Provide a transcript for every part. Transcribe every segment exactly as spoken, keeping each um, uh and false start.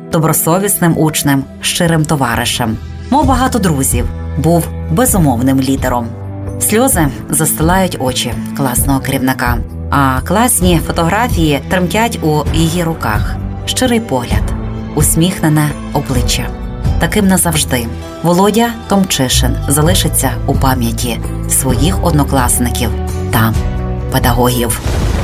добросовісним учнем, щирим товаришем. Мав багато друзів, був безумовним лідером. Сльози застилають очі класного керівника, а класні фотографії тремтять у її руках. Щирий погляд, усміхнене обличчя. Таким назавжди Володя Томчишин залишиться у пам'яті своїх однокласників та педагогів.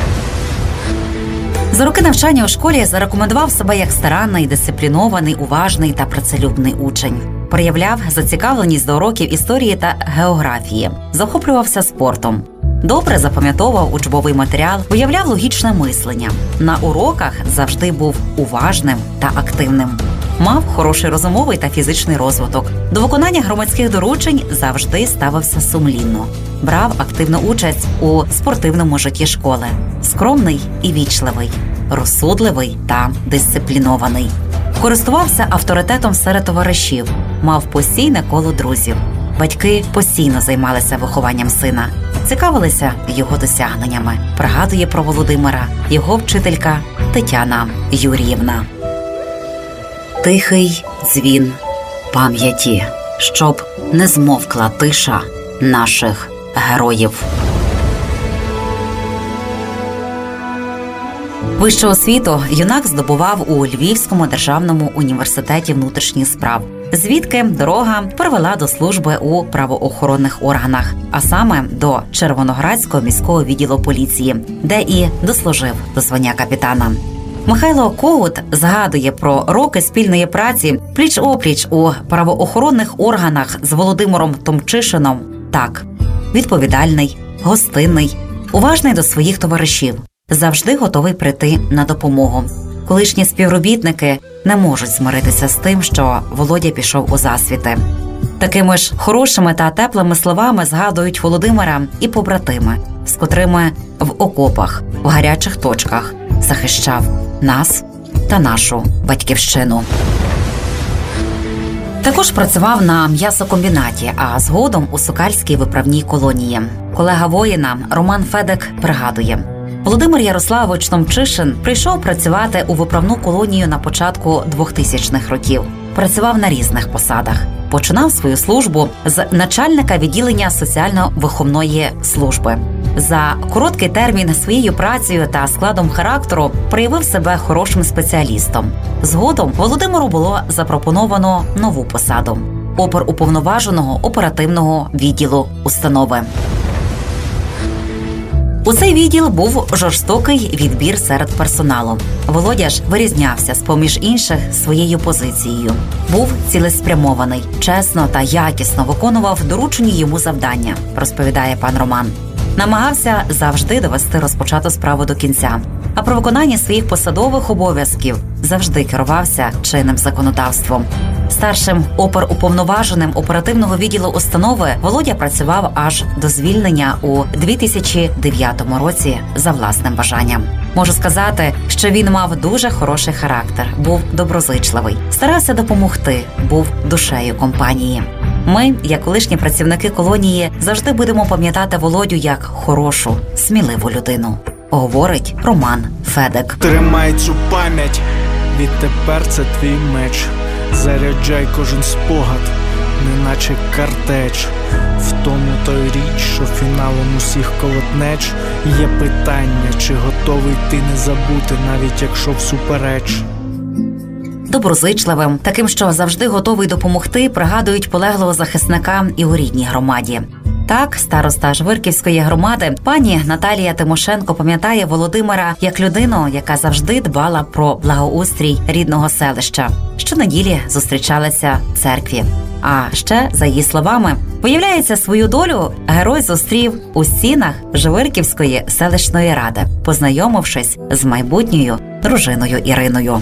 За роки навчання у школі зарекомендував себе як старанний, дисциплінований, уважний та працелюбний учень. Проявляв зацікавленість до уроків історії та географії, захоплювався спортом. Добре запам'ятовував учбовий матеріал, виявляв логічне мислення. На уроках завжди був уважним та активним. Мав хороший розумовий та фізичний розвиток. До виконання громадських доручень завжди ставився сумлінно. Брав активну участь у спортивному житті школи. Скромний і вічливий, розсудливий та дисциплінований. Користувався авторитетом серед товаришів, мав постійне коло друзів. Батьки постійно займалися вихованням сина, цікавилися його досягненнями. Пригадує про Володимира його вчителька Тетяна Юріївна. Тихий дзвін пам'яті, щоб не змовкла тиша наших героїв. Вищу освіту юнак здобував у Львівському державному університеті внутрішніх справ, звідки дорога привела до служби у правоохоронних органах, а саме до Червоноградського міського відділу поліції, де і дослужив до звання капітана. Михайло Когут згадує про роки спільної праці пліч-опліч у правоохоронних органах з Володимиром Томчишином так: відповідальний, гостинний, уважний до своїх товаришів, завжди готовий прийти на допомогу. Колишні співробітники не можуть змиритися з тим, що Володя пішов у засвіти. Такими ж хорошими та теплими словами згадують Володимира і побратими, з котрими в окопах, в гарячих точках захищав нас та нашу батьківщину. Також працював на м'ясокомбінаті, а згодом у Сокальській виправній колонії. Колега воїна Роман Федек пригадує: Володимир Ярославович Томчишин прийшов працювати у виправну колонію на початку двохтисячних років. Працював на різних посадах. Починав свою службу з начальника відділення соціально-виховної служби. За короткий термін своєю працею та складом характеру проявив себе хорошим спеціалістом. Згодом Володимиру було запропоновано нову посаду – оперуповноваженого оперативного відділу установи. У цей відділ був жорстокий відбір серед персоналу. Володя ж вирізнявся з-поміж інших своєю позицією. Був цілеспрямований, чесно та якісно виконував доручені йому завдання, розповідає пан Роман. Намагався завжди довести розпочату справу до кінця, а про виконання своїх посадових обов'язків завжди керувався чинним законодавством. Старшим оперуповноваженим оперативного відділу установи Володя працював аж до звільнення у дві тисячі дев'ятому році за власним бажанням. Можу сказати, що він мав дуже хороший характер, був доброзичливий, старався допомогти, був душею компанії. Ми, як колишні працівники колонії, завжди будемо пам'ятати Володю як хорошу, сміливу людину, говорить Роман Федек. Тримай цю пам'ять, відтепер це твій меч. Заряджай кожен спогад, неначе картеч. В тому той річ, що фіналом усіх колотнеч. Є питання, чи готовий ти не забути, навіть якщо всупереч. Доброзичливим, таким, що завжди готовий допомогти, пригадують полеглого захисника і у рідній громаді. Так, староста Жвирківської громади пані Наталія Тимошенко пам'ятає Володимира як людину, яка завжди дбала про благоустрій рідного селища. Щонеділі зустрічалися в церкві. А ще, за її словами, виявляється, свою долю герой зустрів у стінах Жвирківської селищної ради, познайомившись з майбутньою дружиною Іриною.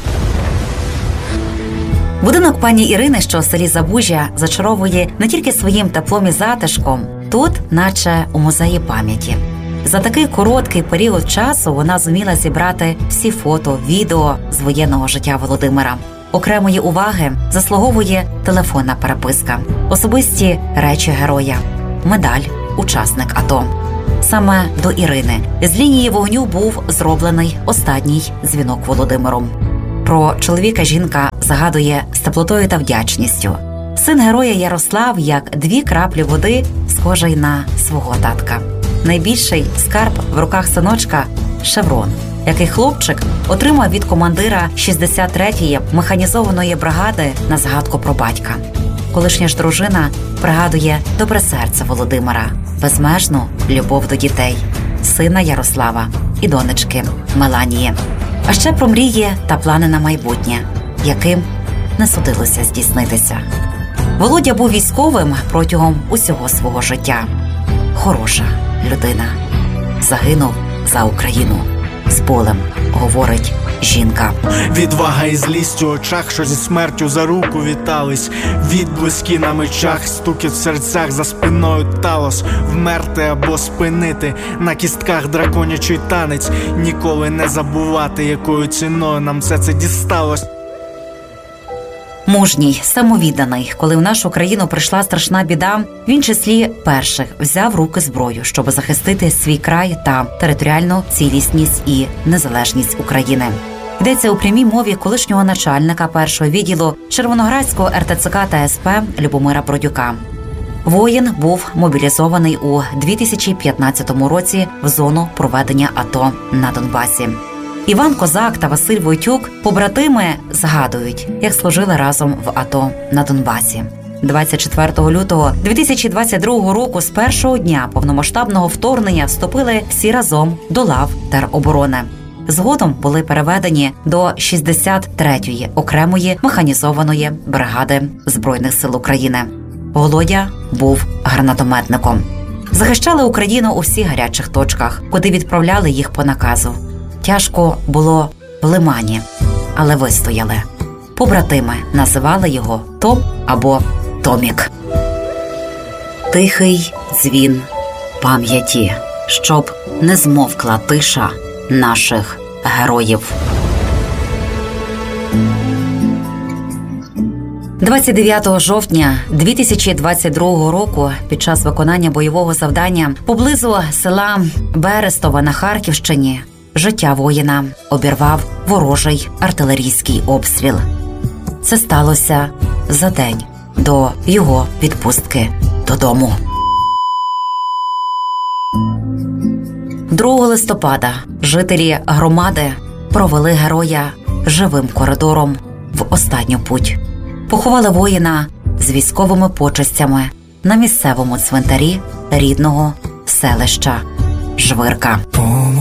Будинок пані Ірини, що у селі Забужжя, зачаровує не тільки своїм теплом і затишком, тут наче у музеї пам'яті. За такий короткий період часу вона зуміла зібрати всі фото, відео з воєнного життя Володимира. Окремої уваги заслуговує телефонна переписка, особисті речі героя, медаль «Учасник АТО». Саме до Ірини з лінії вогню був зроблений останній дзвінок Володимиром. Про чоловіка жінка згадує з теплотою та вдячністю. Син героя Ярослав, як дві краплі води, схожий на свого татка. Найбільший скарб в руках синочка – шеврон, який хлопчик отримав від командира шістдесят третьої механізованої бригади на згадку про батька. Колишня ж дружина пригадує добре серце Володимира, безмежну любов до дітей, сина Ярослава і донечки Меланії. А ще про мрії та плани на майбутнє, яким не судилося здійснитися. Володя був військовим протягом усього свого життя. Хороша людина. Загинув за Україну. З болем, говорить жінка. Відвага і злість у очах, що зі смертю за руку вітались. Відблиски на мечах, стукіт в серцях, за спиною талос. Вмерти або спинити, на кістках драконячий танець. Ніколи не забувати, якою ціною нам все це дісталось. Мужній, самовідданий, коли в нашу країну прийшла страшна біда, він числі перших взяв в руки зброю, щоб захистити свій край та територіальну цілісність і незалежність України. Йдеться у прямій мові колишнього начальника першого відділу Червоноградського ер те це ка та ес пе Любомира Бродюка. Воїн був мобілізований у дві тисячі п'ятнадцятому році в зону проведення АТО на Донбасі. Іван Козак та Василь Войтюк, побратими, згадують, як служили разом в АТО на Донбасі. двадцять четвертого лютого дві тисячі двадцять другого року з першого дня повномасштабного вторгнення вступили всі разом до лав тероборони. Згодом були переведені до шістдесят третьої окремої механізованої бригади Збройних сил України. Володя був гранатометником. Захищали Україну у всіх гарячих точках, куди відправляли їх по наказу. Тяжко було в Лимані, але вистояли. Побратими називали його Том або Томік. Тихий дзвін пам'яті, щоб не змовкла тиша наших героїв. двадцять дев'ятого жовтня дві тисячі двадцять другого року під час виконання бойового завдання поблизу села Берестова на Харківщині життя воїна обірвав ворожий артилерійський обстріл. Це сталося за день до його відпустки додому. другого листопада жителі громади провели героя живим коридором в останню путь. Поховали воїна з військовими почестями на місцевому цвинтарі рідного селища Жвирка.